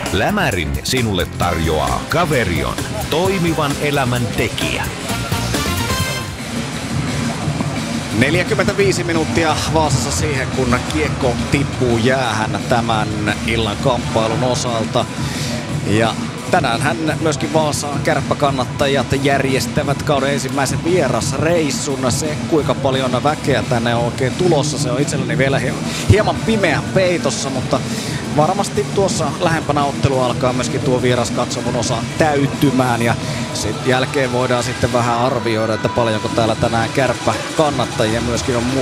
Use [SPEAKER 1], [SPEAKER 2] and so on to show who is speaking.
[SPEAKER 1] Lämärin sinulle tarjoaa Caverion, toimivan elämän tekijä.
[SPEAKER 2] 45 minuuttia Vaasassa siihen, kun kiekko tippuu jäähän tämän illan kamppailun osalta. Ja tänäänhän myöskin Vaasan kärppäkannattajat järjestävät kauden ensimmäisen vierasreissun. Se, kuinka paljon väkeä tänne on oikein tulossa, se on itselleni vielä hieman pimeä peitossa, mutta varmasti tuossa lähempänä ottelu alkaa myöskin tuo vieraskatsomon osa täyttymään ja sitten jälkeen voidaan sitten vähän arvioida, että paljonko täällä tänään kärppäkannattajia myöskin on